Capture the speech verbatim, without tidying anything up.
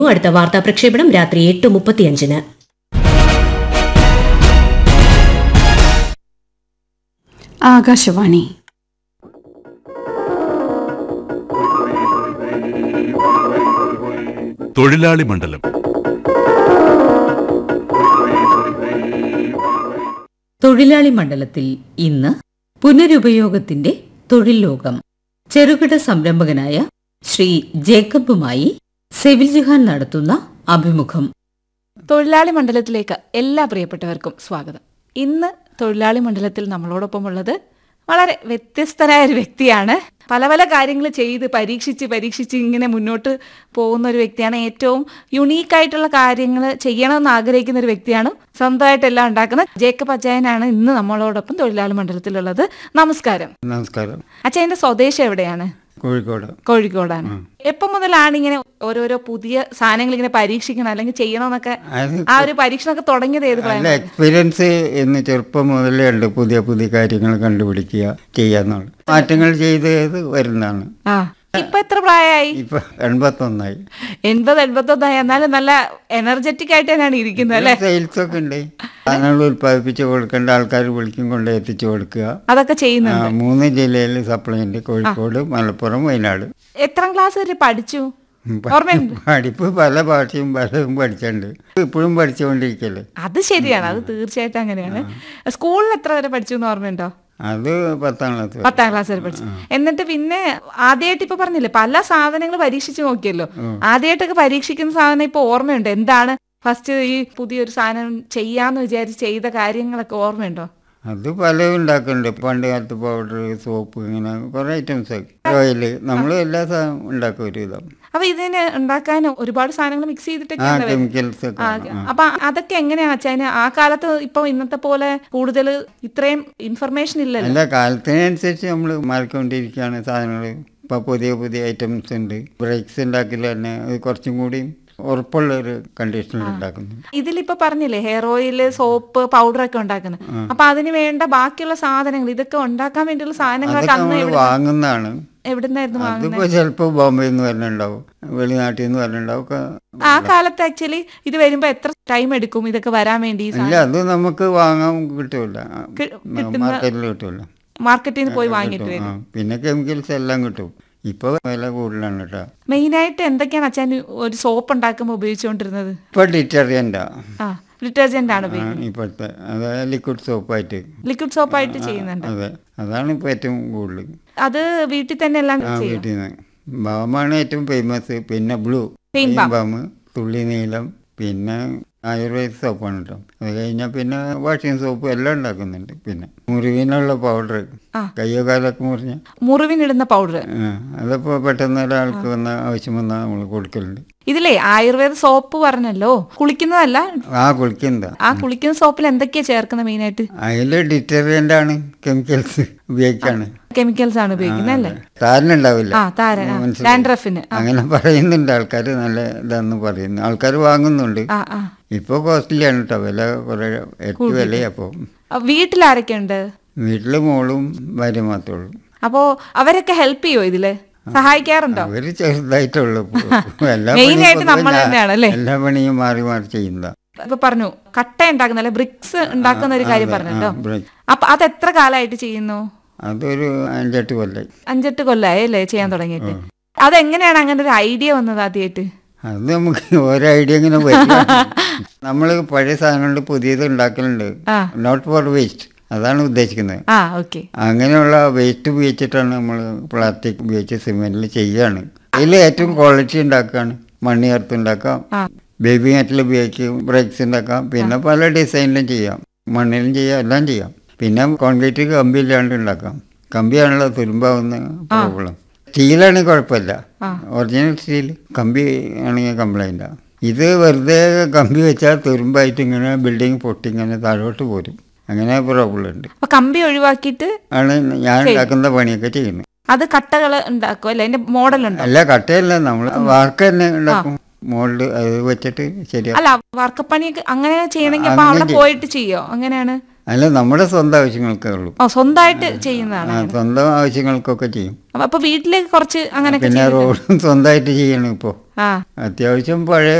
അടുത്ത വാർത്താ പ്രക്ഷേപണം രാത്രി എട്ട് മുപ്പത്തിയഞ്ചിന്. ആകാശവാണി. തൊഴിലാളി മണ്ഡലം. തൊഴിലാളി മണ്ഡലത്തിൽ ഇന്ന് പുനരുപയോഗത്തിന്റെ തൊഴിൽ ലോകം. ചെറുകിട സംരംഭകനായ ശ്രീ ജേക്കബുമായി സെവിൽ ജുഹാൻ നടത്തുന്ന അഭിമുഖം. തൊഴിലാളി മണ്ഡലത്തിലേക്ക് എല്ലാ പ്രിയപ്പെട്ടവർക്കും സ്വാഗതം. ഇന്ന് തൊഴിലാളി മണ്ഡലത്തിൽ നമ്മളോടൊപ്പം ഉള്ളത് വളരെ വ്യത്യസ്തനായ ഒരു വ്യക്തിയാണ്. പല പല കാര്യങ്ങൾ ചെയ്ത് പരീക്ഷിച്ച് പരീക്ഷിച്ച് ഇങ്ങനെ മുന്നോട്ട് പോകുന്ന ഒരു വ്യക്തിയാണ്. ഏറ്റവും യുണീക്കായിട്ടുള്ള കാര്യങ്ങൾ ചെയ്യണമെന്ന് ആഗ്രഹിക്കുന്ന ഒരു വ്യക്തിയാണ്. സ്വന്തമായിട്ട് എല്ലാം ഉണ്ടാക്കുന്ന ജേക്കബ് അച്ചായനാണ് ഇന്ന് നമ്മളോടൊപ്പം തൊഴിലാളി മണ്ഡലത്തിലുള്ളത്. നമസ്കാരം. നമസ്കാരം. അച്ചായന്റെ സ്വദേശം എവിടെയാണ്? കോഴിക്കോട്. കോഴിക്കോടാണ്. എപ്പം മുതലാണ് ഇങ്ങനെ ഓരോരോ പുതിയ സാധനങ്ങൾ ഇങ്ങനെ പരീക്ഷിക്കണം അല്ലെങ്കിൽ ചെയ്യണമെന്നൊക്കെ ആ ഒരു പരീക്ഷണമൊക്കെ തുടങ്ങിയത് ഏത് പ്രായം? എക്സ്പീരിയൻസ് എന്ന് ചെറുപ്പം മുതലേ ഉണ്ട്. പുതിയ പുതിയ കാര്യങ്ങൾ കണ്ടുപിടിക്കുക, ചെയ്യാന്നുള്ള മാറ്റങ്ങൾ ചെയ്ത് വരുന്നതാണ്. ആ ഇപ്പൊ എത്ര പ്രായമായി? ഇപ്പൊ എൺപത്തൊന്നായി. എൺപത് എൺപത്തൊന്നായി. എന്നാലും നല്ല എനർജറ്റിക് ആയിട്ട് തന്നെയാണ് ഇരിക്കുന്നത് അല്ലേ? സെയിൽസ് ഒക്കെ ഉണ്ട്. സാധനങ്ങൾ ഉത്പാദിപ്പിച്ച് കൊടുക്കേണ്ട ആൾക്കാർ വിളിക്കും കൊണ്ട് എത്തിച്ചു കൊടുക്കുക, അതൊക്കെ ചെയ്യുന്നുണ്ട്. മൂന്ന് ജില്ലയിൽ സപ്ലൈ ഉണ്ട്: കോഴിക്കോട്, മലപ്പുറം, വയനാട്. എത്രാം ക്ലാസ് വരെ പഠിച്ചു? പഠിപ്പ് പല ഭാഷയും പലതും പഠിച്ചിട്ടുണ്ട്. ഇപ്പോഴും പഠിച്ചുകൊണ്ടിരിക്കല്ലേ. അത് ശരിയാണ്, അത് തീർച്ചയായിട്ടും അങ്ങനെയാണ്. സ്കൂളിൽ എത്ര വരെ പഠിച്ചു എന്ന് ഓർമ്മയുണ്ടോ? അത് പത്താം ക്ലാസ് പത്താം ക്ലാസ് വരെ പഠിച്ചു. എന്നിട്ട് പിന്നെ ആദ്യമായിട്ട് ഇപ്പൊ പറഞ്ഞില്ലേ പല സാധനങ്ങൾ പരീക്ഷിച്ചു നോക്കിയല്ലോ. ആദ്യമായിട്ടൊക്കെ പരീക്ഷിക്കുന്ന സാധനം ഇപ്പൊ ഓർമ്മയുണ്ടോ? എന്താണ് ഫസ്റ്റ് ഈ പുതിയൊരു സാധനം ചെയ്യാന്ന് വിചാരിച്ച് ചെയ്ത കാര്യങ്ങളൊക്കെ ഓർമ്മയുണ്ടോ? അത് പലതും ഉണ്ടാക്കുന്നുണ്ട്. പണ്ട് കാലത്ത് പൗഡർ, സോപ്പ്, ഇങ്ങനെ കുറെ ഐറ്റംസ്. ഓയില് നമ്മൾ എല്ലാ സാധനവും ഉണ്ടാക്കും ഒരു വിധം. അപ്പൊ ഇതിന് ഉണ്ടാക്കാൻ ഒരുപാട് സാധനങ്ങൾ മിക്സ് ചെയ്തിട്ടൊക്കെയാണ് കെമിക്കൽസ് ഒക്കെ. അപ്പൊ അതൊക്കെ എങ്ങനെയാ വെച്ചാൽ ആ കാലത്ത് ഇപ്പൊ ഇന്നത്തെ പോലെ കൂടുതൽ ഇത്രയും ഇൻഫർമേഷൻ ഇല്ലല്ലോ. എല്ലാ കാലത്തിനനുസരിച്ച് നമ്മൾ മാറിക്കൊണ്ടിരിക്കുകയാണ് സാധനങ്ങൾ. ഇപ്പൊ പുതിയ പുതിയ ഐറ്റംസ് ഉണ്ട്. ബ്രേക്സ് ഉണ്ടാക്കില്ല തന്നെ കുറച്ചും കൂടി ഉറപ്പുള്ള ഒരു കണ്ടീഷനിൽ ഉണ്ടാക്കുന്നു. ഇതിലിപ്പോ പറഞ്ഞില്ലേ ഹെയർ ഓയില്, സോപ്പ്, പൗഡർ ഒക്കെ ഉണ്ടാക്കുന്നത്. അപ്പൊ അതിന് വേണ്ട ബാക്കിയുള്ള സാധനങ്ങൾ ഇതൊക്കെ ഉണ്ടാക്കാൻ വേണ്ടിയുള്ള സാധനങ്ങളൊക്കെ അന്ന് വാങ്ങുന്നതാണ്. എവിടുന്നായിരുന്നു വാങ്ങുന്നത്? അതിപ്പോ ചിലപ്പോ ബോംബെയിൽ നിന്ന് വരണുണ്ടാവും, വെളിനാട്ടിൽ നിന്ന് വരണുണ്ടാവും. ആ കാലത്ത് ആക്ച്വലി ഇത് വരുമ്പോ എത്ര ടൈം എടുക്കും ഇതൊക്കെ വരാൻ വേണ്ടി? ഇല്ല, അത് നമുക്ക് വാങ്ങാൻ കിട്ടൂല, മാർക്കറ്റിൽ കിട്ടൂല. മാർക്കറ്റിൽ നിന്ന് പോയി വാങ്ങിട്ട് വരും. പിന്നെ കെമിക്കൽസ് എല്ലാം കിട്ടും. ഇപ്പൊ വില കൂടുതലാണ് കേട്ടോ. മെയിനായിട്ട് എന്തൊക്കെയാണ് അച്ഛൻ ഒരു സോപ്പ് ഉണ്ടാക്കുമ്പോൾ ഉപയോഗിച്ചുകൊണ്ടിരുന്നത്? ഇപ്പൊ ഡിറ്റർജന്റാ. ആ ഡിറ്റർജന്റ് ആണ് ഉപയോഗിക്കുന്നത് ഇപ്പോഴത്തെ. അതായത് ലിക്വിഡ് സോപ്പായിട്ട്. ലിക്വിഡ് സോപ്പായിട്ട് ചെയ്യുന്നുണ്ട്. അതെ, അതാണ് ഇപ്പൊ ഏറ്റവും കൂടുതൽ. അത് വീട്ടിൽ തന്നെ എല്ലാം വീട്ടിൽ നിന്ന്. ബാമാണ് ഏറ്റവും ഫേമസ്. പിന്നെ ബ്ലൂ ബാം, തുള്ളി നീലം, പിന്നെ ആയുർവേദ സോപ്പാണ് കേട്ടോ. അത് കഴിഞ്ഞാൽ പിന്നെ വാഷിംഗ് സോപ്പ് എല്ലാം ഉണ്ടാക്കുന്നുണ്ട്. പിന്നെ മുറിവിനുള്ള പൗഡർ, കയ്യോ കാലൊക്കെ മുറിഞ്ഞ മുറിവിനിടുന്ന പൗഡർ, അതപ്പോ പെട്ടെന്ന് ഒരാൾക്ക് വന്ന ആവശ്യം വന്നാൽ നമ്മൾ കൊടുക്കലുണ്ട്. ഇതിലേ ആയുർവേദ സോപ്പ് പറഞ്ഞല്ലോ, കുളിക്കുന്നതല്ല? ആ കുളിക്കുന്നതാ. ആ കുളിക്കുന്ന സോപ്പിൽ എന്തൊക്കെയാ ചേർക്കുന്നത് മെയിനായിട്ട്? അതില് ഡിറ്റർജന്റ് ആണ്, കെമിക്കൽസ് ഉപയോഗിക്കാണ്. കെമിക്കൽസ് ആണ് ഉപയോഗിക്കുന്നത് അല്ലേ? താരനുണ്ടാവില്ല, അങ്ങനെ പറയുന്നുണ്ട് ആൾക്കാർ. നല്ല ഇതാന്ന് പറയുന്നു, ആൾക്കാർ വാങ്ങുന്നുണ്ട്. ഇപ്പൊ കോസ്റ്റ്ലിയാണ് കേട്ടോ, വില കുറെ എട്ട് വിലയാ. അപ്പൊ വീട്ടിലാരൊക്കെ ഉണ്ട്? വീട്ടില് മോളും ഭാര്യ മാത്രമേ ഉള്ളൂ. അപ്പോ അവരൊക്കെ ഹെൽപ്പ് ചെയ്യോ ഇതില്? സഹായിക്കാറുണ്ടോ? അവര് ചെറുതായിട്ടുള്ളൂ. എല്ലാ എല്ലാ പണിയും മാറി മാറി ചെയ്യുന്നതാ. ഇപ്പൊ പറഞ്ഞു കട്ട ഉണ്ടാക്കുന്ന ബ്രിക്സ് ഉണ്ടാക്കുന്ന ഒരു കാര്യം പറഞ്ഞല്ലോ. അപ്പൊ അത് എത്ര കാലമായിട്ട് ചെയ്യുന്നു? അതൊരു അഞ്ചെട്ട് കൊല്ലായി. അഞ്ചെട്ട് കൊല്ലായി അല്ലേ ചെയ്യാൻ തുടങ്ങിയിട്ട്? അതെങ്ങനെയാണ് അങ്ങനെ ഒരു ഐഡിയ വന്നത് ആദ്യമായിട്ട്? അത് നമുക്ക് ഓരോ ഐഡിയ ഇങ്ങനെ വരും. നമ്മള് പഴയ സാധനങ്ങളുണ്ട്, പുതിയത് ഉണ്ടാക്കലുണ്ട്. നോട്ട് ഫോർ വേസ്റ്റ്, അതാണ് ഉദ്ദേശിക്കുന്നത്. അങ്ങനെയുള്ള വേസ്റ്റ് ഉപയോഗിച്ചിട്ടാണ് നമ്മൾ പ്ലാസ്റ്റിക് ഉപയോഗിച്ച് സിമെന്റിൽ ചെയ്യാണ്. അതിൽ ഏറ്റവും ക്വാളിറ്റി ഉണ്ടാക്കുകയാണ്. മണ്ണി ചേർത്ത് ഉണ്ടാക്കാം, ബേബി മെറ്റൽ ഉപയോഗിക്കും, ബ്രേക്സ് ഉണ്ടാക്കാം, പിന്നെ പല ഡിസൈനിലും ചെയ്യാം, മണ്ണിലും ചെയ്യാം, എല്ലാം ചെയ്യാം. പിന്നെ കോൺക്രീറ്റ് കമ്പി ഇല്ലാണ്ട് ഉണ്ടാക്കാം. കമ്പിയാണല്ലോ തുരുമ്പാവുന്ന പ്രോബ്ലം. സ്റ്റീലാണെങ്കിൽ കുഴപ്പമില്ല, ഒറിജിനൽ സ്റ്റീൽ. കമ്പി ആണെങ്കിൽ കംപ്ലൈൻ്റ്. ഇത് വെറുതെ കമ്പി വെച്ചാൽ തുരുമ്പായിട്ട് ഇങ്ങനെ ബിൽഡിങ് പൊട്ടി ഇങ്ങനെ താഴോട്ട് പോരും. അങ്ങനെ പ്രോബ്ലം ഉണ്ട്. കമ്പി ഒഴിവാക്കിയിട്ട് ആണ് ഞാൻ ഉണ്ടാക്കുന്ന പണിയൊക്കെ ചെയ്യുന്നത്. അത് കട്ടകൾ ഉണ്ടാക്കും അല്ലേ? അതിന്റെ മോഡൽ ഉണ്ട്? അല്ല, കട്ടയല്ല, നമ്മൾ വാർക്ക് തന്നെ ഉണ്ടാക്കും. മോൾഡ് അത് വെച്ചിട്ട് ശരിയാ. അല്ല, വാർക്കപ്പണിയൊക്കെ അങ്ങനെ ചെയ്യണമെങ്കിൽ അവിടെ പോയിട്ട് ചെയ്യോ? അങ്ങനെയാണ്. അല്ല, നമ്മുടെ സ്വന്തം ആവശ്യങ്ങൾക്കേ ഉള്ളൂ. ഓ, സ്വന്തമായിട്ട് ചെയ്യുന്നതാണ്. ആ, സ്വന്തം ആവശ്യങ്ങൾക്കൊക്കെ ചെയ്യും. അപ്പൊ വീട്ടിലേക്ക് കുറച്ച് അങ്ങനെ പിന്നെ റോഡും സ്വന്തമായിട്ട് ചെയ്യണം ഇപ്പോൾ. അത്യാവശ്യം പഴയ